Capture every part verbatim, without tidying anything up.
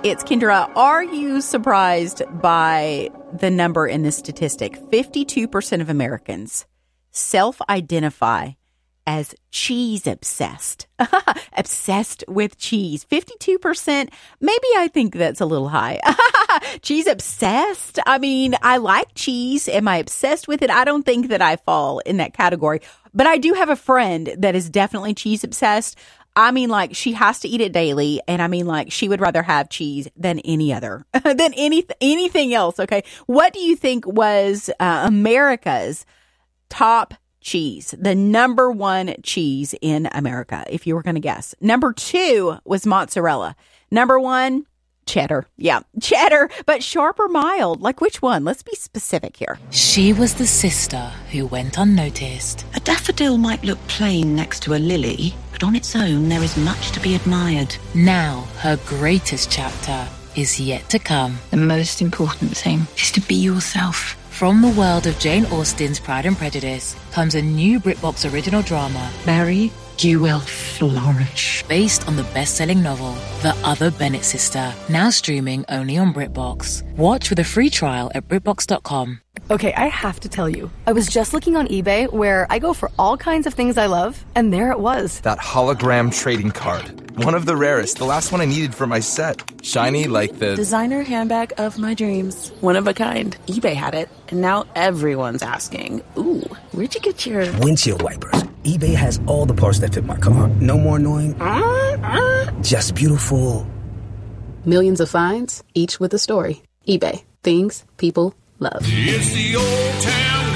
It's Kendra. Are you surprised by the number in this statistic? fifty-two percent of Americans self-identify as cheese obsessed. Obsessed with cheese. fifty-two percent. Maybe I think that's a little high. Cheese obsessed? I mean, I like cheese. Am I obsessed with it? I don't think that I fall in that category. But I do have a friend that is definitely cheese obsessed. I mean, like, she has to eat it daily. And I mean, like, she would rather have cheese than any other, than any, anything else. Okay. What do you think was uh, America's top cheese? The number one cheese in America, if you were going to guess. Number two was mozzarella. Number one, cheddar. Yeah, cheddar, but sharp or mild? Like, which one? Let's be specific here. She was the sister who went unnoticed. A daffodil might look plain next to a lily, but on its own, there is much to be admired. Now, her greatest chapter is yet to come. The most important thing is to be yourself. From the world of Jane Austen's Pride and Prejudice comes a new BritBox original drama, Mary, you will flourish. Based on the best-selling novel, The Other Bennett Sister, now streaming only on BritBox. Watch with a free trial at BritBox dot com. Okay, I have to tell you, I was just looking on eBay where I go for all kinds of things I love, and there it was. That hologram trading card. One of the rarest, the last one I needed for my set. Shiny like the... designer handbag of my dreams. One of a kind. eBay had it, and now everyone's asking, ooh, where'd you get your... windshield wipers. eBay has all the parts that fit my car. No more annoying. Just beautiful. Millions of finds, each with a story. eBay. Things people love. It's the Old Town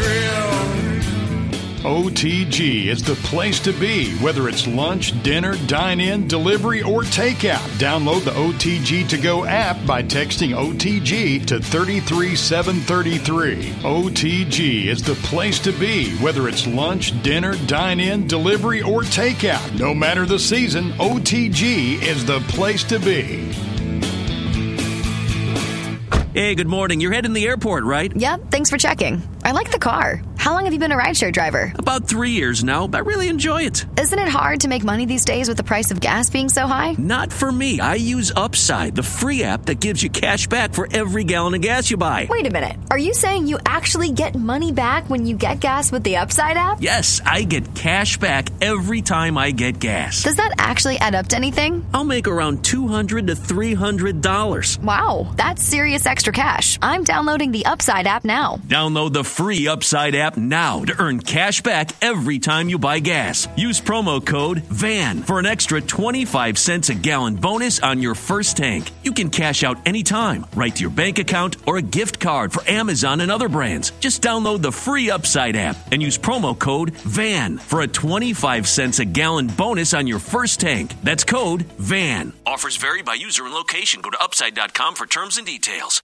Grill. O T G is the place to be, whether it's lunch, dinner, dine-in, delivery, or takeout. Download the O T G To Go app by texting O T G to three three seven three three. O T G is the place to be, whether it's lunch, dinner, dine-in, delivery, or takeout. No matter the season, O T G is the place to be. Hey, good morning. You're heading to the airport, right? Yep, thanks for checking. I like the car. How long have you been a rideshare driver? About three years now, but I really enjoy it. Isn't it hard to make money these days with the price of gas being so high? Not for me. I use Upside, the free app that gives you cash back for every gallon of gas you buy. Wait a minute. Are you saying you actually get money back when you get gas with the Upside app? Yes, I get cash back every time I get gas. Does that actually add up to anything? I'll make around two hundred to three hundred dollars. Wow, that's serious extra cash. I'm downloading the Upside app now. Download the free Upside app now to earn cash back every time you buy gas. Use promo code V A N for an extra twenty-five cents a gallon bonus on your first tank. You can cash out anytime, right to your bank account or a gift card for Amazon and other brands. Just download the free Upside app and use promo code V A N for a twenty-five cents a gallon bonus on your first tank. That's code V A N. Offers vary by user and location. Go to upside dot com for terms and details.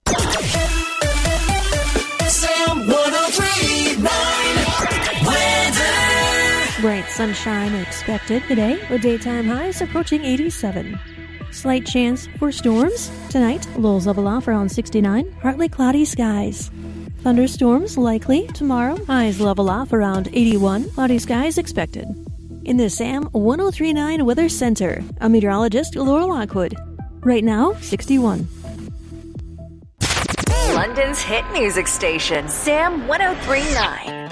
Sam one oh three point nine weather. Bright sunshine expected today with daytime highs approaching eighty-seven. Slight chance for storms tonight. Lows level off around sixty-nine. Partly cloudy skies. Thunderstorms likely tomorrow. Highs level off around eighty-one. Cloudy skies expected. In the Sam one oh three point nine Weather Center, I'm meteorologist Laura Lockwood. Right now, sixty-one. London's hit music station, Sam one oh three point nine.